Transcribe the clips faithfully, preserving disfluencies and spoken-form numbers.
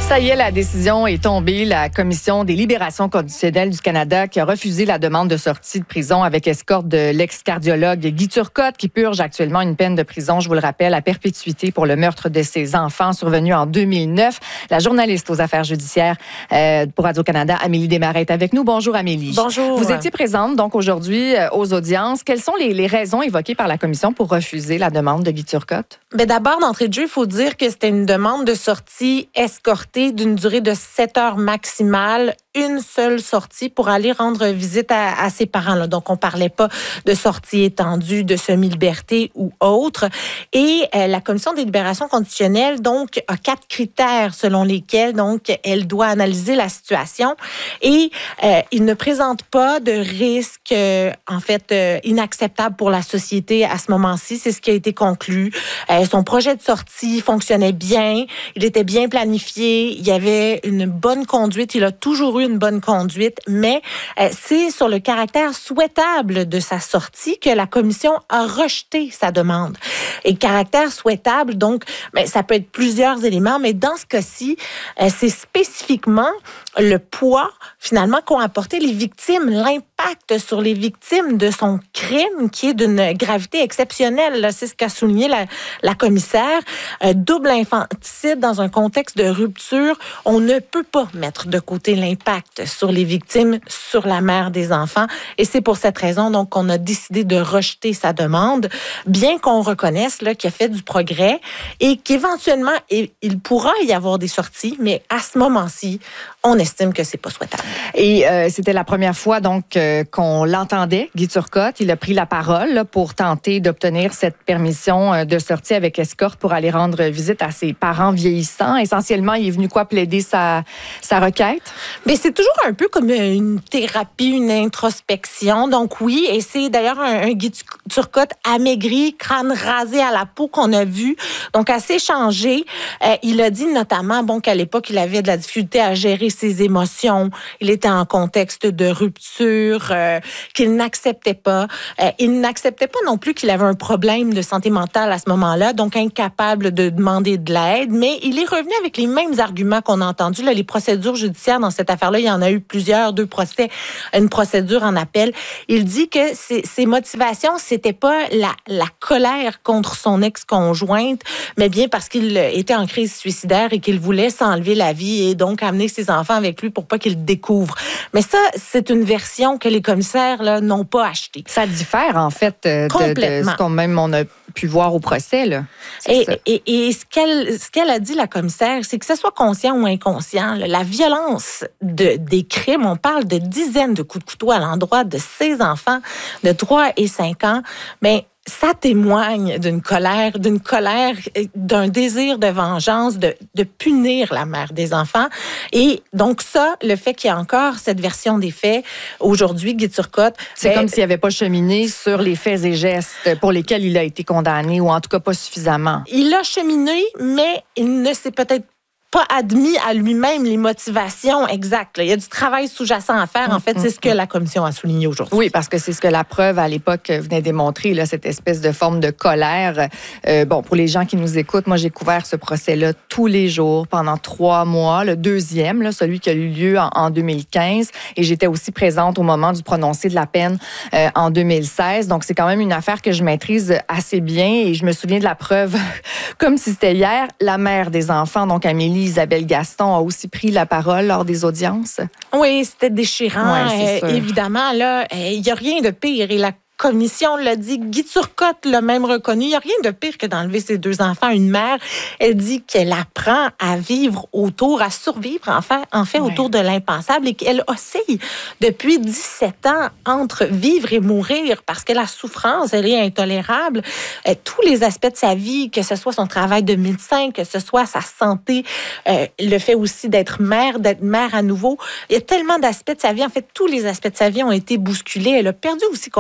Ça y est, la décision est tombée. La Commission des libérations conditionnelles du Canada qui a refusé la demande de sortie de prison avec escorte de l'ex-cardiologue Guy Turcotte qui purge actuellement une peine de prison, je vous le rappelle, à perpétuité pour le meurtre de ses enfants survenu en deux mille neuf. La journaliste aux affaires judiciaires euh, pour Radio-Canada, Amélie Desmarais, est avec nous. Bonjour Amélie. Bonjour. Vous étiez présente donc aujourd'hui euh, aux audiences. Quelles sont les, les raisons évoquées par la Commission pour refuser la demande de Guy Turcotte? Bien, d'abord, d'entrée de jeu, il faut dire que c'était une demande de sortie escortée d'une durée de sept heures maximale, une seule sortie pour aller rendre visite à, à ses parents. Là. Donc, on parlait pas de sortie étendue, de semi-liberté ou autre. Et euh, la Commission des libérations conditionnelles, donc, a quatre critères selon lesquels, donc, elle doit analyser la situation. Et euh, il ne présente pas de risque, euh, en fait, euh, inacceptable pour la société à ce moment-ci. C'est ce qui a été conclu. Euh, son projet de sortie fonctionnait bien. Il était bien planifié. Il y avait une bonne conduite. Il a toujours eu une bonne conduite, mais euh, c'est sur le caractère souhaitable de sa sortie que la Commission a rejeté sa demande. Et caractère souhaitable, donc, ben, ça peut être plusieurs éléments, mais dans ce cas-ci, euh, c'est spécifiquement le poids, finalement, qu'ont apporté les victimes, l'impact sur les victimes de son crime qui est d'une gravité exceptionnelle. Là, c'est ce qu'a souligné la, la commissaire. Euh, double infanticide dans un contexte de rupture, on ne peut pas mettre de côté l'impact sur les victimes, sur la mère des enfants. Et c'est pour cette raison donc qu'on a décidé de rejeter sa demande, bien qu'on reconnaisse là, qu'il a fait du progrès et qu'éventuellement, il pourra y avoir des sorties, mais à ce moment-ci, on estime que c'est pas souhaitable. Et euh, c'était la première fois donc euh, qu'on l'entendait, Guy Turcotte. Il a pris la parole là, pour tenter d'obtenir cette permission euh, de sortie avec escorte pour aller rendre visite à ses parents vieillissants. Essentiellement, il est venu quoi plaider sa, sa requête? Mais c'est toujours un peu comme une thérapie, une introspection. Donc oui, et c'est d'ailleurs un, un Guy Turcotte amaigri, crâne rasé à la peau qu'on a vu, donc assez changé. Euh, il a dit notamment bon qu'à l'époque, il avait de la difficulté à gérer ses émotions. Il était en contexte de rupture, euh, qu'il n'acceptait pas. Euh, il n'acceptait pas non plus qu'il avait un problème de santé mentale à ce moment-là, donc incapable de demander de l'aide. Mais il est revenu avec les mêmes arguments qu'on a entendus. Là, les procédures judiciaires dans cette affaire-là, il y en a eu plusieurs, deux procès, une procédure en appel. Il dit que ses, ses motivations, c'était pas la, la colère contre son ex-conjointe, mais bien parce qu'il était en crise suicidaire et qu'il voulait s'enlever la vie et donc amener ses enfants avec lui pour pas qu'ils le découvrent. Mais ça, c'est une version que les commissaires là, n'ont pas achetée. Ça diffère, en fait, de, de ce qu'on même on a pu voir au procès. Là. Et, et, et ce qu'elle, ce qu'elle a dit, la commissaire, c'est que ce soit conscient ou inconscient, là, la violence de, des crimes, on parle de dizaines de coups de couteau à l'endroit de ses enfants de trois et cinq ans, mais ça témoigne d'une colère, d'une colère, d'un désir de vengeance, de, de punir la mère des enfants. Et donc ça, le fait qu'il y a encore cette version des faits, aujourd'hui, Guy Turcotte... C'est ben, comme s'il n'avait pas cheminé sur les faits et gestes pour lesquels il a été condamné, ou en tout cas pas suffisamment. Il a cheminé, mais il ne s'est peut-être pas admis à lui-même les motivations exactes. Il y a du travail sous-jacent à faire. En fait, c'est ce que la commission a souligné aujourd'hui. Oui, parce que c'est ce que la preuve à l'époque venait démontrer, là, cette espèce de forme de colère. Euh, bon, pour les gens qui nous écoutent, moi, j'ai couvert ce procès-là tous les jours pendant trois mois. Le deuxième, là, celui qui a eu lieu en, en deux mille quinze. Et j'étais aussi présente au moment du prononcé de la peine euh, en deux mille seize. Donc, c'est quand même une affaire que je maîtrise assez bien. Et je me souviens de la preuve comme si c'était hier. La mère des enfants, donc Amélie Isabelle Gaston, a aussi pris la parole lors des audiences. Oui, c'était déchirant. Ouais, euh, évidemment, là, il n'y a rien de pire. Et la commission l'a dit. Guy Turcotte l'a même reconnu. Il n'y a rien de pire que d'enlever ses deux enfants. Une mère, elle dit qu'elle apprend à vivre autour, à survivre, en fait, en fait ouais. autour de l'impensable et qu'elle oscille depuis dix-sept ans entre vivre et mourir parce que la souffrance, elle est intolérable. Euh, tous les aspects de sa vie, que ce soit son travail de médecin, que ce soit sa santé, euh, le fait aussi d'être mère, d'être mère à nouveau. Il y a tellement d'aspects de sa vie. En fait, tous les aspects de sa vie ont été bousculés. Elle a perdu aussi confiance en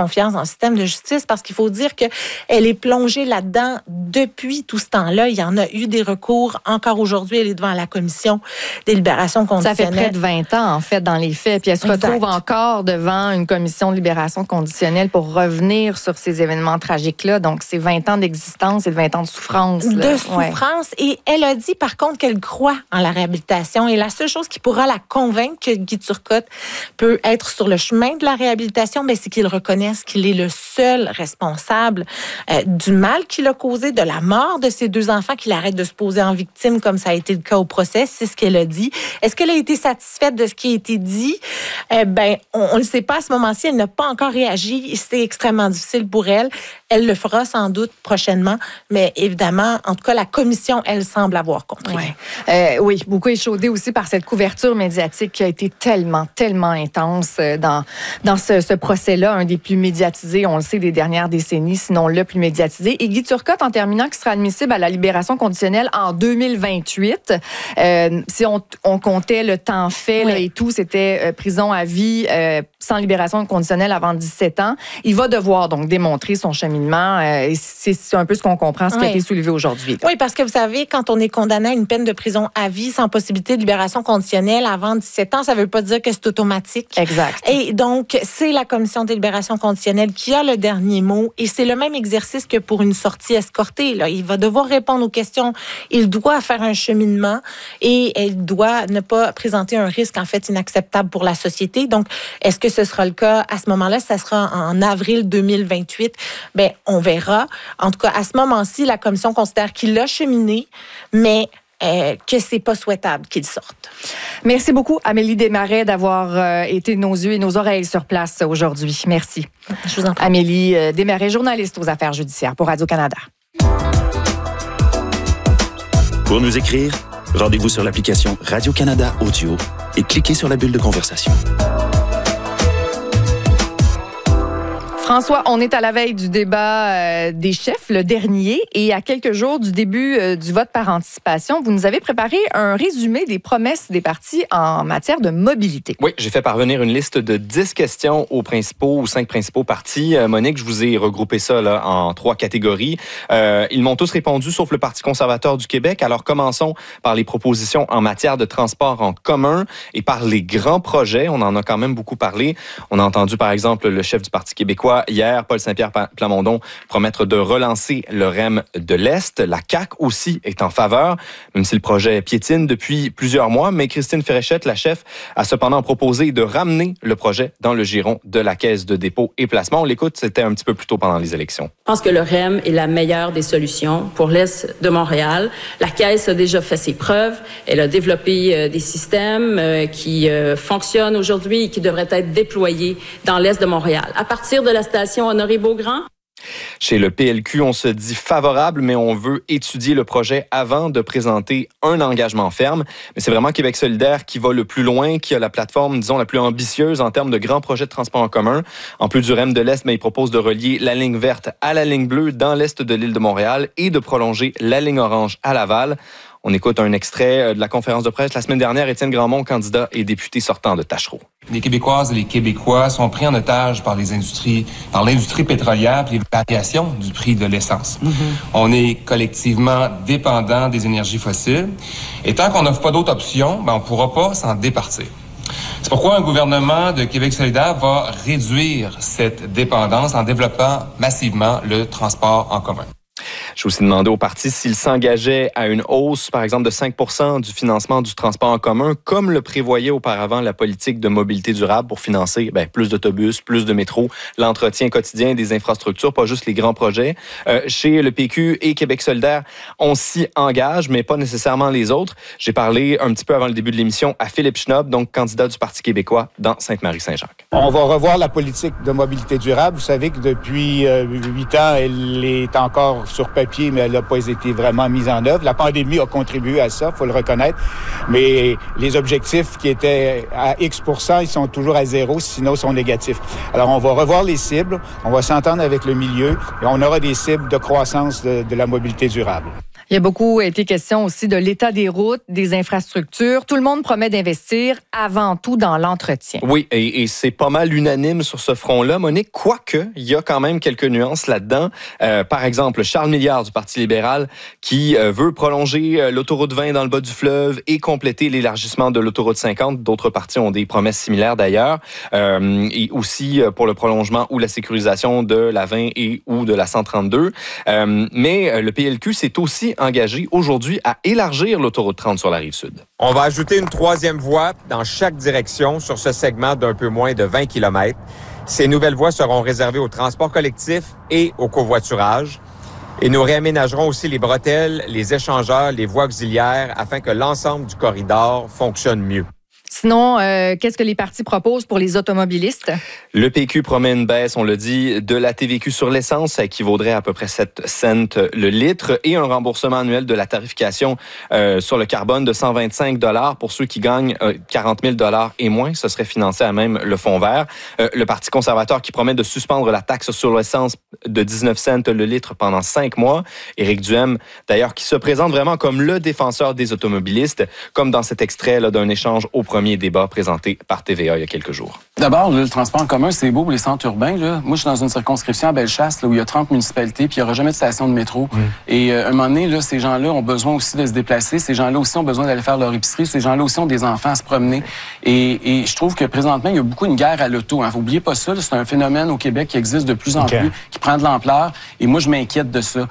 système de justice, parce qu'il faut dire qu'elle est plongée là-dedans depuis tout ce temps-là. Il y en a eu des recours. Encore aujourd'hui, elle est devant la commission des libérations conditionnelles. Ça fait près de vingt ans, en fait, dans les faits. Puis elle se exact. retrouve encore devant une commission de libération conditionnelle pour revenir sur ces événements tragiques-là. Donc, c'est vingt ans d'existence et de vingt ans de souffrance. Là. De souffrance. Ouais. Et elle a dit, par contre, qu'elle croit en la réhabilitation. Et la seule chose qui pourra la convaincre que Guy Turcotte peut être sur le chemin de la réhabilitation, mais c'est qu'il reconnaisse qu'il est le seul responsable euh, du mal qu'il a causé, de la mort de ses deux enfants, qu'il arrête de se poser en victime, comme ça a été le cas au procès. C'est ce qu'elle a dit. Est-ce qu'elle a été satisfaite de ce qui a été dit? Eh ben, on ne le sait pas à ce moment-ci. Elle n'a pas encore réagi. C'est extrêmement difficile pour elle. Elle le fera sans doute prochainement, mais évidemment, en tout cas, la commission, elle semble avoir compris. Ouais. Euh, oui, beaucoup échaudé aussi par cette couverture médiatique qui a été tellement, tellement intense dans, dans ce, ce procès-là, un des plus médiatisés, on le sait, des dernières décennies, sinon le plus médiatisé. Et Guy Turcotte, en terminant, qui sera admissible à la libération conditionnelle en deux mille vingt-huit. Euh, si on, on comptait le temps fait oui. là, et tout, c'était euh, prison à vie euh, sans libération conditionnelle avant dix-sept ans. Il va devoir donc démontrer son cheminement. Euh, et c'est, c'est un peu ce qu'on comprend, ce oui. qui a été soulevé aujourd'hui. Oui, parce que vous savez, quand on est condamné à une peine de prison à vie sans possibilité de libération conditionnelle avant dix-sept ans, ça ne veut pas dire que c'est automatique. Exact. Et donc, c'est la commission de libération conditionnelle qui a le dernier mot. Et c'est le même exercice que pour une sortie escortée. Là. Il va devoir répondre aux questions. Il doit faire un cheminement et il doit ne pas présenter un risque, en fait, inacceptable pour la société. Donc, est-ce que ce sera le cas à ce moment-là? Ça sera en avril deux mille vingt-huit. Bien, on verra. En tout cas, à ce moment-ci, la commission considère qu'il a cheminé, mais euh, que c'est pas souhaitable qu'il sorte. Merci beaucoup, Amélie Desmarais, d'avoir euh, été nos yeux et nos oreilles sur place aujourd'hui. Merci. Je vous en prie. Amélie euh, Desmarais, journaliste aux affaires judiciaires pour Radio-Canada. Pour nous écrire, rendez-vous sur l'application Radio-Canada Audio et cliquez sur la bulle de conversation. François, on est à la veille du débat euh, des chefs, le dernier, et à quelques jours du début euh, du vote par anticipation, vous nous avez préparé un résumé des promesses des partis en matière de mobilité. Oui, j'ai fait parvenir une liste de dix questions aux principaux ou cinq principaux partis. Euh, Monique, je vous ai regroupé ça là, en trois catégories. Euh, ils m'ont tous répondu, sauf le Parti conservateur du Québec. Alors, commençons par les propositions en matière de transport en commun et par les grands projets. On en a quand même beaucoup parlé. On a entendu, par exemple, le chef du Parti québécois hier, Paul Saint-Pierre Plamondon, promettre de relancer le R E M de l'Est. La C A Q aussi est en faveur, même si le projet piétine depuis plusieurs mois. Mais Christine Féréchette, la chef, a cependant proposé de ramener le projet dans le giron de la Caisse de dépôt et placement. On l'écoute, c'était un petit peu plus tôt pendant les élections. Je pense que le R E M est la meilleure des solutions pour l'Est de Montréal. La Caisse a déjà fait ses preuves. Elle a développé euh, des systèmes euh, qui euh, fonctionnent aujourd'hui et qui devraient être déployés dans l'Est de Montréal. À partir de la station Honoré-Beaugrand. Chez le P L Q, on se dit favorable, mais on veut étudier le projet avant de présenter un engagement ferme. Mais c'est vraiment Québec solidaire qui va le plus loin, qui a la plateforme, disons, la plus ambitieuse en termes de grands projets de transport en commun. En plus du R E M de l'Est, mais il propose de relier la ligne verte à la ligne bleue dans l'Est de l'île de Montréal et de prolonger la ligne orange à Laval. On écoute un extrait de la conférence de presse la semaine dernière. Étienne Grandmont, candidat et député sortant de Tachereau. Les Québécoises et les Québécois sont pris en otage par les industries, par l'industrie pétrolière et les variations du prix de l'essence. Mm-hmm. On est collectivement dépendant des énergies fossiles. Et tant qu'on n'offre pas d'autres options, ben on ne pourra pas s'en départir. C'est pourquoi un gouvernement de Québec solidaire va réduire cette dépendance en développant massivement le transport en commun. Je vais aussi demander au parti s'il s'engageait à une hausse, par exemple, de cinq pour cent du financement du transport en commun, comme le prévoyait auparavant la politique de mobilité durable pour financer ben, plus d'autobus, plus de métro, l'entretien quotidien des infrastructures, pas juste les grands projets. Euh, chez le P Q et Québec solidaire, on s'y engage, mais pas nécessairement les autres. J'ai parlé un petit peu avant le début de l'émission à Philippe Schnob, donc candidat du Parti québécois dans Sainte-Marie-Saint-Jacques. On va revoir la politique de mobilité durable. Vous savez que depuis huit ans, elle est encore sur papier, mais elle n'a pas été vraiment mise en œuvre. La pandémie a contribué à ça, il faut le reconnaître. Mais les objectifs qui étaient à X pour cent, ils sont toujours à zéro, sinon ils sont négatifs. Alors, on va revoir les cibles, on va s'entendre avec le milieu et on aura des cibles de croissance de, de la mobilité durable. Il y a beaucoup été question aussi de l'état des routes, des infrastructures. Tout le monde promet d'investir avant tout dans l'entretien. Oui, et, et c'est pas mal unanime sur ce front-là, Monique, quoique il y a quand même quelques nuances là-dedans. Euh, par exemple, Charles Milliard du Parti libéral qui euh, veut prolonger euh, l'autoroute vingt dans le bas du fleuve et compléter l'élargissement de l'autoroute cinquante. D'autres partis ont des promesses similaires d'ailleurs. Euh, et aussi euh, pour le prolongement ou la sécurisation de la vingt et ou de la cent trente-deux. Euh, mais euh, le P L Q s'est aussi engagé aujourd'hui à élargir l'autoroute trente sur la Rive-Sud. On va ajouter une troisième voie dans chaque direction sur ce segment d'un peu moins de vingt kilomètres. Ces nouvelles voies seront réservées au transport collectif et au covoiturage. Et nous réaménagerons aussi les bretelles, les échangeurs, les voies auxiliaires afin que l'ensemble du corridor fonctionne mieux. Sinon, euh, qu'est-ce que les partis proposent pour les automobilistes? Le P Q promet une baisse, on le dit, de la T V Q sur l'essence, ça équivaudrait à peu près sept cents le litre, et un remboursement annuel de la tarification euh, sur le carbone de cent vingt-cinq dollars pour ceux qui gagnent euh, quarante mille dollars et moins. Ce serait financé à même le fonds vert. Euh, le Parti conservateur qui promet de suspendre la taxe sur l'essence de dix-neuf cents le litre pendant cinq mois. Éric Duhem, d'ailleurs, qui se présente vraiment comme le défenseur des automobilistes, comme dans cet extrait là, d'un échange au premier débat présenté par T V A il y a quelques jours. D'abord, le transport en commun, c'est beau pour les centres urbains. Là. Moi, je suis dans une circonscription à Bellechasse là, où il y a trente municipalités, puis il n'y aura jamais de station de métro. Mm. Et euh, à un moment donné, là, ces gens-là ont besoin aussi de se déplacer. Ces gens-là aussi ont besoin d'aller faire leur épicerie. Ces gens-là aussi ont des enfants à se promener. Et, et je trouve que présentement, il y a beaucoup une guerre à l'auto. Hein. N'oubliez pas ça. Là, c'est un phénomène au Québec qui existe de plus en okay. plus, qui prend de l'ampleur. Et moi, je m'inquiète de ça.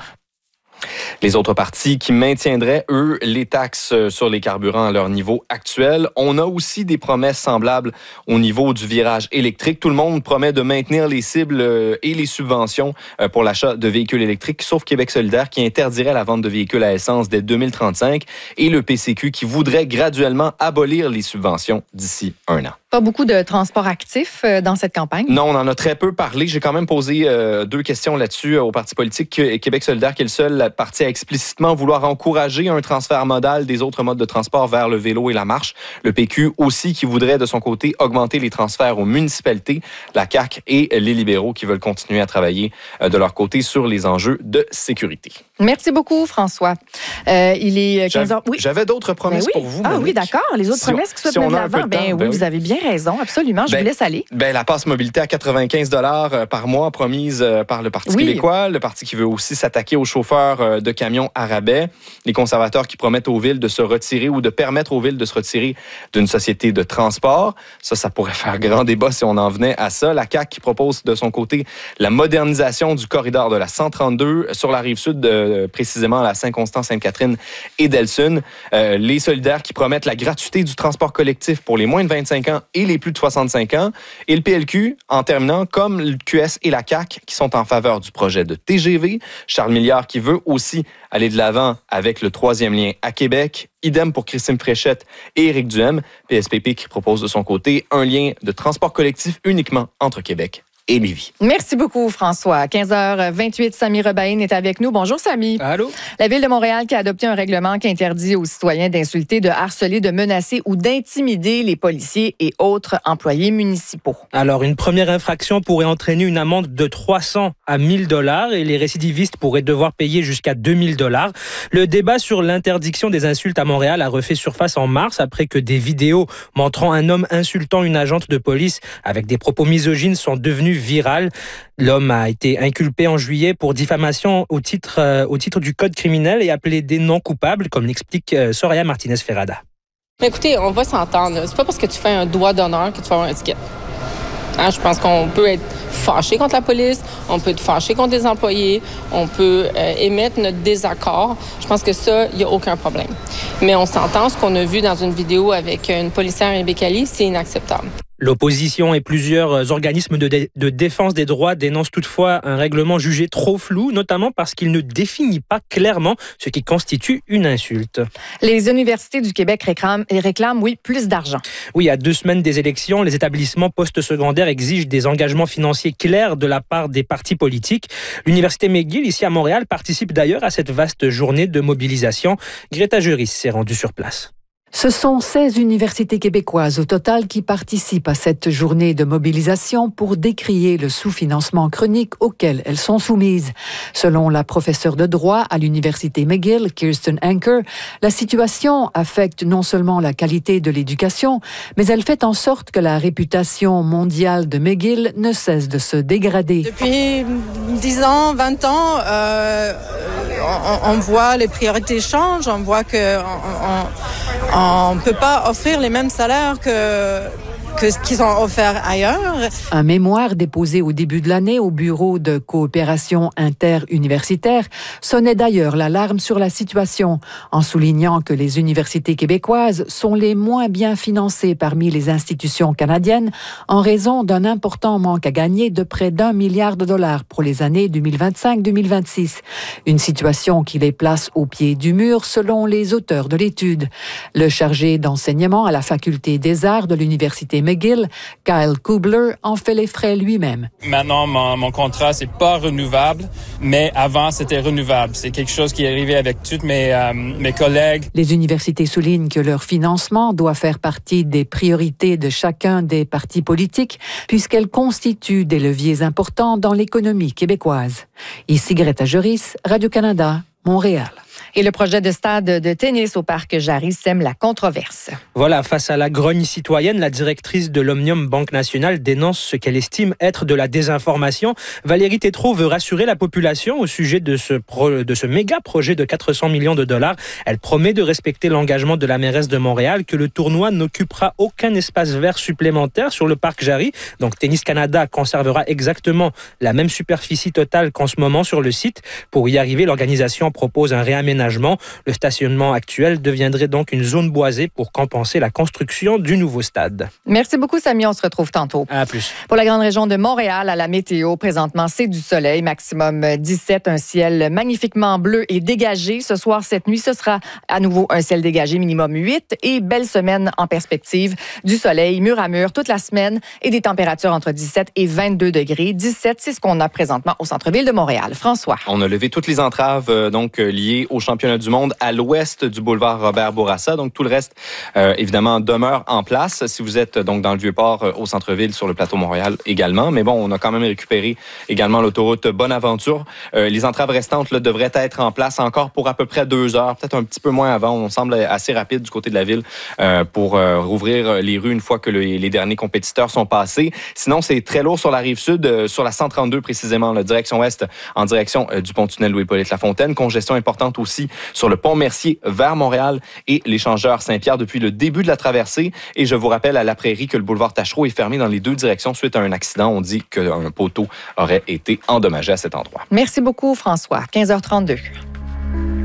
Les autres partis qui maintiendraient, eux, les taxes sur les carburants à leur niveau actuel. On a aussi des promesses semblables au niveau du virage électrique. Tout le monde promet de maintenir les cibles et les subventions pour l'achat de véhicules électriques, sauf Québec solidaire qui interdirait la vente de véhicules à essence dès deux mille trente-cinq et le P C Q qui voudrait graduellement abolir les subventions d'ici un an. Pas beaucoup de transport actif dans cette campagne? Non, on en a très peu parlé. J'ai quand même posé euh, deux questions là-dessus au Parti politique. Québec solidaire, qui est le seul parti à explicitement vouloir encourager un transfert modal des autres modes de transport vers le vélo et la marche. Le P Q aussi, qui voudrait de son côté augmenter les transferts aux municipalités. La C A Q et les libéraux qui veulent continuer à travailler euh, de leur côté sur les enjeux de sécurité. Merci beaucoup, François. Euh, il est quinze heures. Oui. J'avais d'autres promesses ben oui. pour vous, Ah Monique. Oui, d'accord. Les autres si promesses on, qui soient si mises de l'avant. Ben, ben oui, oui, vous avez bien raison. Absolument. Je ben, vous laisse aller. Ben, la passe mobilité à quatre-vingt-quinze dollars par mois promise par le Parti oui. québécois. Le parti qui veut aussi s'attaquer aux chauffeurs de camions à rabais. Les conservateurs qui promettent aux villes de se retirer ou de permettre aux villes de se retirer d'une société de transport. Ça, ça pourrait faire grand débat si on en venait à ça. La C A Q qui propose de son côté la modernisation du corridor de la cent trente-deux sur la Rive-Sud, euh, précisément à la Saint-Constant, Sainte-Catherine et Delsun. Euh, les solidaires qui promettent la gratuité du transport collectif pour les moins de vingt-cinq ans et les plus de soixante-cinq ans. Et le P L Q, en terminant, comme le Q S et la C A Q, qui sont en faveur du projet de T G V. Charles Milliard qui veut aussi aller de l'avant avec le troisième lien à Québec. Idem pour Christine Fréchette et Éric Duhem. P S P P qui propose de son côté un lien de transport collectif uniquement entre Québec et Lévis. Merci beaucoup, François. quinze heures vingt-huit, Sami Rebaïn est avec nous. Bonjour, Sami. Allô? La Ville de Montréal qui a adopté un règlement qui interdit aux citoyens d'insulter, de harceler, de menacer ou d'intimider les policiers et autres employés municipaux. Alors, une première infraction pourrait entraîner une amende de trois cents à mille dollars et les récidivistes pourraient devoir payer jusqu'à deux mille dollars. Le débat sur l'interdiction des insultes à Montréal a refait surface en mars après que des vidéos montrant un homme insultant une agente de police avec des propos misogynes sont devenues virales. L'homme a été inculpé en juillet pour diffamation au titre, euh, au titre du code criminel et appelé des non coupables, comme l'explique euh, Soraya Martinez-Ferrada. Écoutez, on va s'entendre. C'est pas parce que tu fais un doigt d'honneur que tu vas avoir un ticket. Hein, je pense qu'on peut être fâché contre la police, on peut être fâché contre des employés, on peut euh, émettre notre désaccord. Je pense que ça, il n'y a aucun problème. Mais on s'entend, ce qu'on a vu dans une vidéo avec une policière à Bécali, c'est inacceptable. L'opposition et plusieurs organismes de, dé- de défense des droits dénoncent toutefois un règlement jugé trop flou, notamment parce qu'il ne définit pas clairement ce qui constitue une insulte. Les universités du Québec réclament, réclament oui, plus d'argent. Oui, à deux semaines des élections, les établissements postsecondaires exigent des engagements financiers clairs de la part des partis politiques. L'Université McGill, ici à Montréal, participe d'ailleurs à cette vaste journée de mobilisation. Greta Juris s'est rendue sur place. Ce sont seize universités québécoises au total qui participent à cette journée de mobilisation pour décrier le sous-financement chronique auquel elles sont soumises. Selon la professeure de droit à l'université McGill, Kirsten Anker, la situation affecte non seulement la qualité de l'éducation, mais elle fait en sorte que la réputation mondiale de McGill ne cesse de se dégrader. Depuis dix ans, vingt ans, euh, on, on voit les priorités changent, on voit que on, on, on ne peut pas offrir les mêmes salaires que, que ce qu'ils ont offert ailleurs. Un mémoire déposé au début de l'année au Bureau de coopération interuniversitaire sonnait d'ailleurs l'alarme sur la situation, en soulignant que les universités québécoises sont les moins bien financées parmi les institutions canadiennes en raison d'un important manque à gagner de près d'un milliard de dollars pour les années deux mille vingt-cinq deux mille vingt-six. Une situation qui les place au pied du mur selon les auteurs de l'étude. Le chargé d'enseignement à la faculté des arts de l'université McGill, Kyle Kubler, en fait les frais lui-même. Maintenant, mon, mon contrat, c'est pas renouvelable, mais avant, c'était renouvelable. C'est quelque chose qui est arrivé avec tous mes, euh, mes collègues. Les universités soulignent que leur financement doit faire partie des priorités de chacun des partis politiques, puisqu'elles constituent des leviers importants dans l'économie québécoise. Ici Greta Joris, Radio-Canada, Montréal. Et le projet de stade de tennis au parc Jarry sème la controverse. Voilà, face à la grogne citoyenne, la directrice de l'Omnium Banque Nationale dénonce ce qu'elle estime être de la désinformation. Valérie Tétrault veut rassurer la population au sujet de ce, pro, de ce méga projet de quatre cents millions de dollars. Elle promet de respecter l'engagement de la mairesse de Montréal que le tournoi n'occupera aucun espace vert supplémentaire sur le parc Jarry. Donc Tennis Canada conservera exactement la même superficie totale qu'en ce moment sur le site. Pour y arriver, l'organisation propose un réaménagement. Le stationnement actuel deviendrait donc une zone boisée pour compenser la construction du nouveau stade. Merci beaucoup, Samy. On se retrouve tantôt. À plus. Pour la grande région de Montréal, à la météo, présentement, c'est du soleil, maximum dix-sept, un ciel magnifiquement bleu et dégagé. Ce soir, cette nuit, ce sera à nouveau un ciel dégagé, minimum huit, et belle semaine en perspective. Du soleil, mur à mur, toute la semaine, et des températures entre dix-sept et vingt-deux degrés. dix-sept, c'est ce qu'on a présentement au centre-ville de Montréal. François. On a levé toutes les entraves euh, donc euh, liées au championnat du monde à l'ouest du boulevard Robert Bourassa. Donc, tout le reste, euh, évidemment, demeure en place. Si vous êtes donc dans le Vieux-Port, euh, au centre-ville, sur le plateau Montréal également. Mais bon, on a quand même récupéré également l'autoroute Bonaventure. Euh, les entraves restantes là, devraient être en place encore pour à peu près deux heures, peut-être un petit peu moins avant. On semble assez rapide du côté de la ville euh, pour euh, rouvrir les rues une fois que le, les derniers compétiteurs sont passés. Sinon, c'est très lourd sur la rive sud, euh, sur la cent trente-deux précisément, la direction ouest, en direction euh, du pont-tunnel Louis-Hippolyte-Lafontaine. Congestion importante aussi sur le pont Mercier vers Montréal et l'échangeur Saint-Pierre depuis le début de la traversée. Et je vous rappelle à la Prairie que le boulevard Tachereau est fermé dans les deux directions suite à un accident. On dit qu'un poteau aurait été endommagé à cet endroit. Merci beaucoup, François. quinze heures trente-deux.